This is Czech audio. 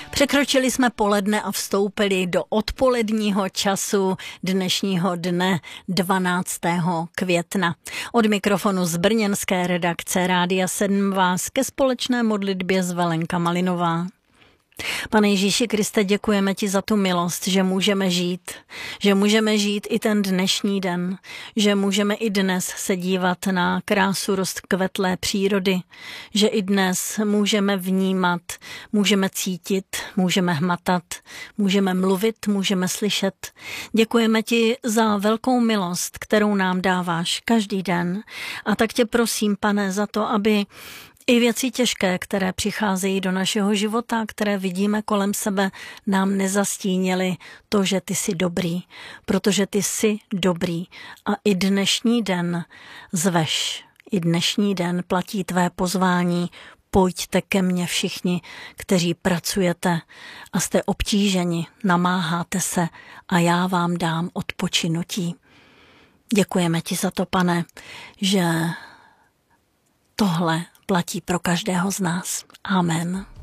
Překročili jsme poledne a vstoupili do odpoledního času dnešního dne 12. května. Od mikrofonu z brněnské redakce Rádia 7 vás ke společné modlitbě zve Lenka Malinová. Pane Ježíši Kriste, děkujeme ti za tu milost, že můžeme žít i ten dnešní den, že můžeme i dnes se dívat na krásu rozkvetlé přírody, že i dnes můžeme vnímat, můžeme cítit, můžeme hmatat, můžeme mluvit, můžeme slyšet. Děkujeme ti za velkou milost, kterou nám dáváš každý den. A tak tě prosím, Pane, za to, aby i věci těžké, které přicházejí do našeho života, které vidíme kolem sebe, nám nezastínily to, že ty jsi dobrý, protože ty jsi dobrý a i dnešní den zveš. I dnešní den platí tvé pozvání, pojďte ke mně všichni, kteří pracujete a jste obtíženi, namáháte se a já vám dám odpočinutí. Děkujeme ti za to, Pane, že tohle platí pro každého z nás. Amen.